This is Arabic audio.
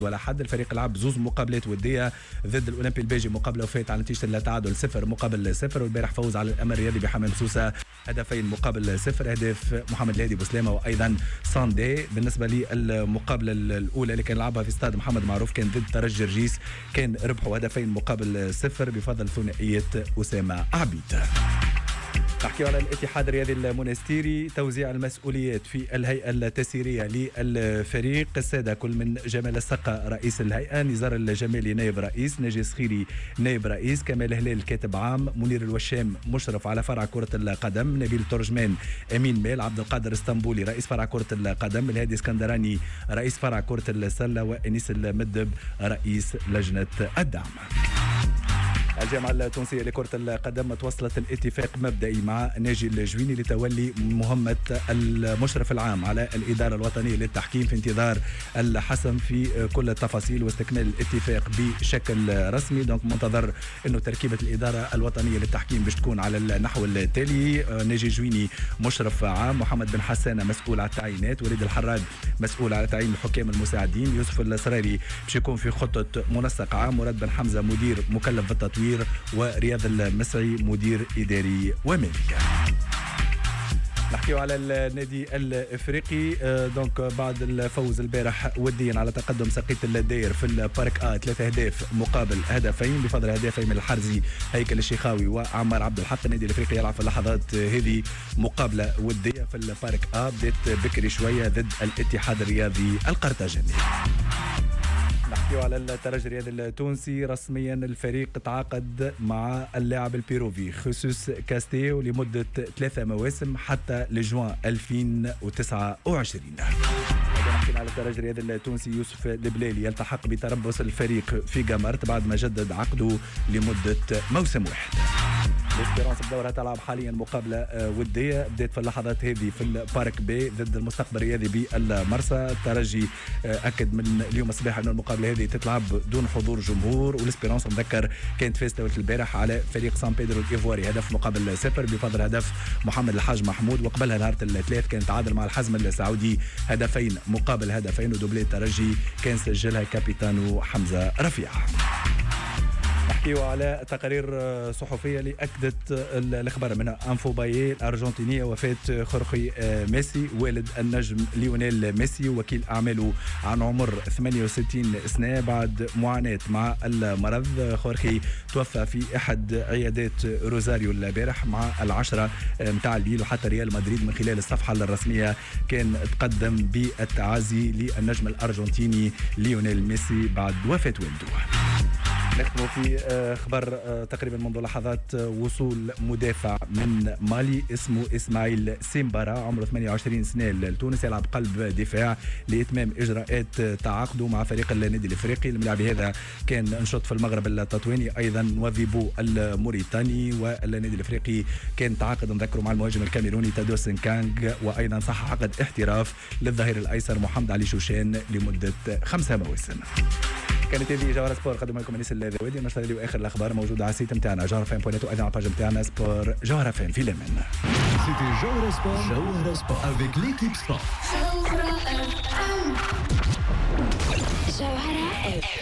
ولا حد. الفريق لعب زوز مقابلات وديه ضد الاولمبي البيجي، مقابله وفات على نتيجه التعادل 0-0. والبارح فوز على الامر الرياضي بحمام سوسه 2-0. اهداف محمد الهادي بوسلامه وايضا ساندي. بالنسبه للمقابله الاولى اللي كان لعبها في استاد محمد معروف كان ضد ترجي جرجيس، كان ربحوا 2-0 بفضل ثنائيه اسامه عبيد. نحكي على الاتحاد الرياضي المونستيري، توزيع المسؤوليات في الهيئة التسييرية للفريق. السادة كل من جمال السقا رئيس الهيئة، نزار الجمالي نائب رئيس، ناجي صخيري نائب رئيس، كمال هلال كاتب عام، منير الوشام مشرف على فرع كرة القدم، نبيل ترجمان أمين مال، عبد القادر اسطنبولي رئيس فرع كرة القدم، الهادي اسكندراني رئيس فرع كرة السلة، وأنيس المدب رئيس لجنة الدعم. الجامعة التونسية لكرة القدم توصلت الاتفاق مبدئي مع ناجي الجويني لتولي مهمة المشرف العام على الإدارة الوطنية للتحكيم في انتظار الحسم في كل التفاصيل واستكمال الاتفاق بشكل رسمي. دونك منتظر انه تركيبة الإدارة الوطنية للتحكيم باش تكون على النحو التالي: ناجي الجويني مشرف عام، محمد بن حسانة مسؤول على التعيينات، وليد الحراد مسؤول على تعيين الحكام المساعدين، يوسف السراري باش يكون في خطة منسق عام، مراد بن حمزة مدير مكلف بالتطوير، ورياض المسعي مدير إداري ومالي. نحكيو على النادي الافريقي. دونك بعد الفوز البارح وديا على تقدم سقيط الداير في البارك 3 أهداف مقابل هدفين بفضل هدفين من الحرزي هيكل الشيخاوي وعمار عبد الحق. النادي الافريقي يلعب في اللحظات هذه مقابله وديه في البارك بدات بكري شويه ضد الاتحاد الرياضي القرطاجني. نحكيو على الترجي الرياضي التونسي. رسميا الفريق تعاقد مع اللاعب البيروفي خصوص كاستيو لمدة 3 مواسم حتى لجوان 2029. نحكي على الترجي الرياضي التونسي. يوسف البلالي يلتحق بتربص الفريق في جامرت بعد ما جدد عقده لمدة موسم واحد. الاسبيرانس بدورها تلعب حاليا مقابله وديه بدات في اللحظات هذه في البارك بي ضد المستقبل الرياضي بالمرسى. الترجي اكد من اليوم الصباح انه المقابله هذه تتلعب دون حضور جمهور، والاسبيرانس نذكر كانت فاز تولت البارح على فريق سان بيدرو الايفواري هدف مقابل 0 بفضل هدف محمد الحاج محمود، وقبلها نهار الثلاث كان تعادل مع الحزم السعودي 2-2 ودوبلي الترجي كان سجلها كابيتانو حمزه رفيع. نحكيو على تقارير صحفية اللي أكدت الأخبار منها أنفو بايي الأرجنتينية وفاة خورخي ميسي والد النجم ليونيل ميسي وكيل أعماله عن عمر 68 سنة بعد معاناة مع المرض. خورخي توفى في أحد عيادات روزاريو البارح مع 10 متاع الليل، وحتى ريال مدريد من خلال الصفحة الرسمية كان تقدم بالتعازي للنجم الأرجنتيني ليونيل ميسي بعد وفاة والده. نختم في خبر تقريبا منذ لحظات وصول مدافع من مالي اسمه إسماعيل سيمبارا عمره 28 سنة لتونس، يلعب قلب دفاع لإتمام إجراءات تعاقده مع فريق النادي الإفريقي. الملاعب هذا كان انشط في المغرب التطواني أيضا وذيبو الموريتاني، والنادي الإفريقي كان تعاقد نذكره مع المهاجم الكاميروني تادوس كانغ، وأيضا صح عقد احتراف للظهير الأيسر محمد علي شوشان لمدة 5 مواسم. كانت هذه جوهرة سبور قدم لكم انيس الذوادي. النشرة اللي واخر الاخبار موجودة على السيت نتاعنا جوهرة فام بوينت وايضا على الباج نتاعنا سبور جوهرة فام. في الامان. سيتي جوهرة سبور avec l'équipe sport. جوهرة